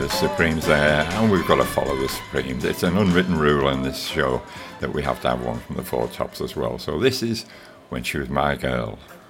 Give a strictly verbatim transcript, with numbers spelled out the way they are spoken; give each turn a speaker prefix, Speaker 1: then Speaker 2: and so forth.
Speaker 1: the Supremes there, and we've got to follow the Supremes. It's an unwritten rule in this show that we have to have one from the Four Tops as well. So this is When She Was My Girl.